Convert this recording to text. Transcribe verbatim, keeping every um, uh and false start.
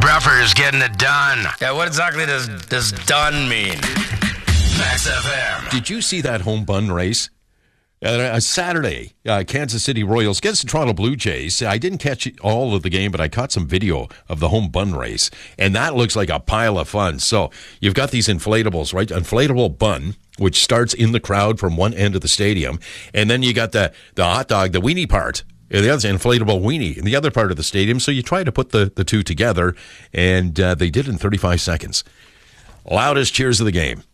Bruffer's getting it done. Yeah, what exactly does, does done mean? Max F M. Did you see that home bun race? Uh, Saturday, uh, Kansas City Royals against the Toronto Blue Jays. I didn't catch all of the game, but I caught some video of the home bun race, and that looks like a pile of fun. So you've got these inflatables, right? Inflatable bun, which starts in the crowd from one end of the stadium, and then you got the, the hot dog, the weenie part. The other's inflatable weenie in the other part of the stadium. So you try to put the, the two together, and uh, they did it in thirty-five seconds. Loudest cheers of the game.